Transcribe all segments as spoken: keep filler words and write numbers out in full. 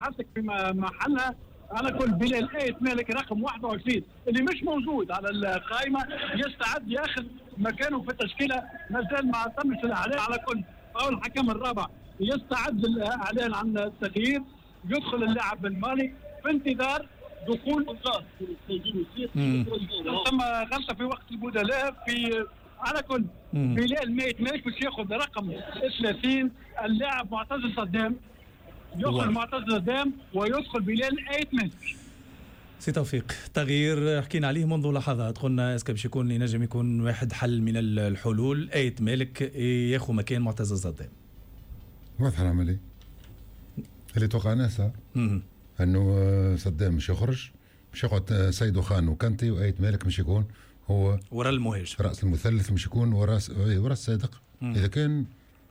حطك في محلها على كل بلال آيت مالك رقم واحد وعشرين اللي مش موجود على القائمة يستعد ياخذ مكانه في التشكيلة، ما زال ما تمش الإعلان على كل. أو الحكم الرابع يستعد الإعلان عن التغيير، يدخل اللاعب المالي في انتظار دخول ثم غلطة في وقت البدلاء في على كل. بلال ميت مالك باش ياخذ رقم ثلاثين اللاعب معتز صدام، يدخل معتز صدام ويدخل بلال آيت مالك. سي توفيق، تغيير حكينا عليه منذ لحظات، قلنا اسكو باش يكون ينجم يكون واحد حل من الحلول، آيت مالك ياخذ مكان معتز صدام. واضحه العمليه اللي توقع ناسها انه صدام مش يخرج، مش يقعد سيدو خان وكانتي، وآيت مالك مش يكون هو ورا المهاجم راس المثلث، مش يكون ورا ورا الصادق. اذا كان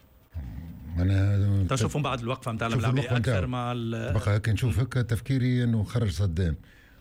انا تشوفوا بعد الوقفه نتاع الملعبيه اكثر مع بقى هكا نشوف هكا تفكيري انه خرج صدام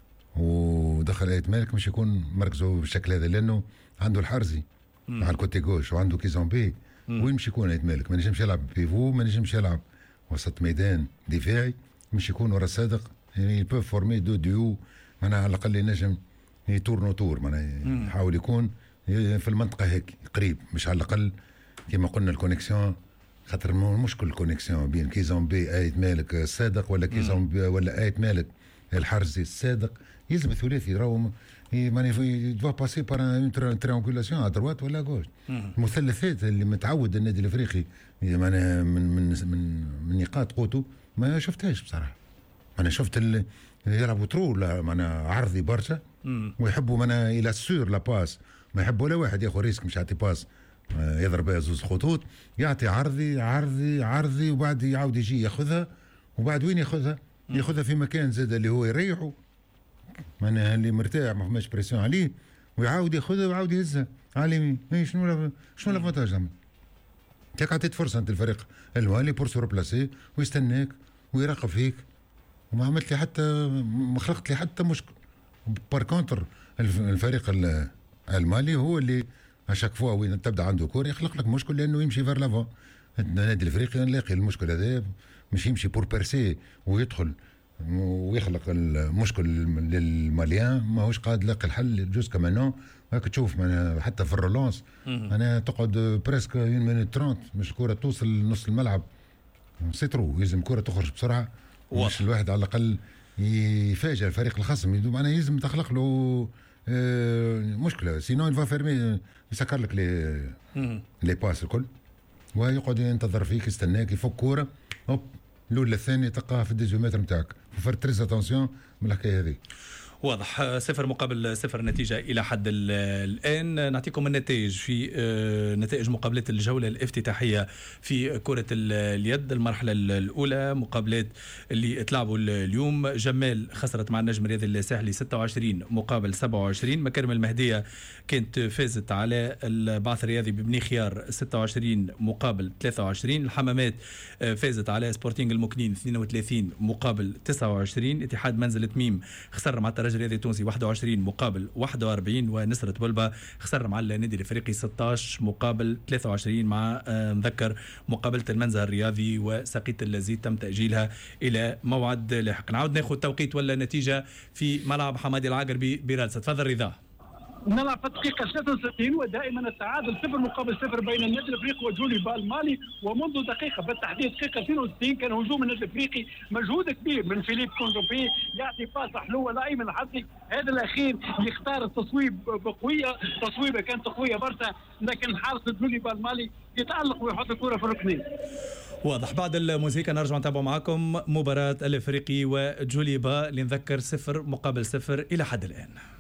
ودخل آيت مالك مش يكون مركزه بالشكل هذا، لانه عنده الحرزي مع الكوتي جوش وعنده كيزومبي. وين مش يكون آيت مالك؟ ما نجمش يلعب بيفو، ما نجمش يلعب وسط ميدان دفاعي، مش يكون ورا الصادق. يعني يبو فورمي دو ديو، معناها على الاقل ينجم يتورنو تور، معناها يحاول يكون في المنطقه هيك قريب، مش على الاقل كما قلنا الكونيكسيون، خاطر مش كل الكونيكسيون بين كيزومبي آيت مالك الصادق ولا كيزومبي ولا آيت مالك الحرزي الصادق. يلزم الثلاثي راهو يدفع باسي بار ان تريانغولاسيون على دروات ولا غوش. المثلثات اللي متعود النادي الافريقي معناها من من من, من نقاط قوته ما شفتهاش بصراحه. انا شفت اللي يلعبوا ترو معناها عرضي برشا، ويحبوا معناها الى سور لا باس، ما يحبوا ولا واحد ياخذ ريسك مش يعطي باس يضرب بها زوز خطوط، يعطي عرضي عرضي عرضي وبعد يعاود يجي ياخذها، وبعد وين ياخذها؟ ياخذها في مكان زاد اللي هو يريحه، معناها اللي مرتاح ما فماش بريسيون عليه، ويعاود ياخذها ويعاود يهزها على اليمين. شنو شنو الافونتاج زعما؟ تاك عطيت فرصه انت الفريق المالي بور سو بلاسي ويستناك ويراقب فيك، وما عملت لي حتى ما خلقت لي حتى مشكل. بار كونتر الفريق المالي هو اللي اشاك فوا وين تبدا عنده كور يخلق لك مشكل، لانه يمشي فير لافون. النادي الافريقي نلاقي المشكل هذا مش يمشي بور بيرسي ويدخل ويخلق المشكل للماليان، ماهوش قاعد يلاقي الحل جوز كمانو. هاك تشوف معناها حتى في الرولونس معناها تقعد بريسك واحد مينوت ثلاثين مش الكره توصل نص الملعب، سيترو يلزم كره تخرج بسرعه، مش الواحد على الاقل يفاجئ الفريق الخصم، معناها يلزم تخلق له آه مشكله، سينو ينفا فيرمي يسكر لك لي لي باس الكل، ويقعد ينتظر فيك يستناك يفك كوره هوب الاولى الثانيه تلقاها في الديزيومتر نتاعك. ففر تريز اتونسيون من الحكايه هذه. واضح، صفر مقابل صفر النتيجة إلى حد الآن. نعطيكم النتائج في نتائج مقابلات الجولة الافتتاحية في كرة اليد المرحلة الأولى. مقابلات اللي تلعبوا اليوم، جمال خسرت مع النجم الرياضي الساحلي ستة وعشرين مقابل سبعة وعشرين. مكارم المهدية كانت فازت على البعث الرياضي ببني خيار ستة وعشرين مقابل ثلاثة وعشرين. الحمامات فازت على سبورتينغ المكنين اثنين وثلاثين مقابل تسعة وعشرين. اتحاد منزل تميم خسر مع الرجل الرياضي التونسي واحد وعشرين مقابل واحد وأربعين. ونسرة بلبة خسر مع النادي الافريقي ستة عشر مقابل ثلاثة وعشرين. مع مذكر مقابله المنزه الرياضي وسقية اللذيذ تم تاجيلها الى موعد لاحق. نعاود ناخذ توقيت ولا نتيجه في ملعب حمادي العقربي برادسة. تفضل رضا. نلعب في الدقيقة ثلاثة وستين ودائما التعادل صفر مقابل صفر بين النادي الافريقي وجولي بالمالي. ومنذ دقيقة بالتحديد دقيقة اثنين وستين كان هجوم النادي الافريقي مجهود كبير من فيليب كونجوبي يعطي باس حلوة لأيمن الحظي. هذا الأخير يختار التصويب بقوية، تصويبة كانت قوية برشا، لكن حارس جولي بالمالي يتألق ويحط الكرة في الركنين. واضح. بعد الموسيقى نرجع نتابع معكم مباراة الافريقي وجوليبا اللي نذكر صفر مقابل صفر إلى حد الآن.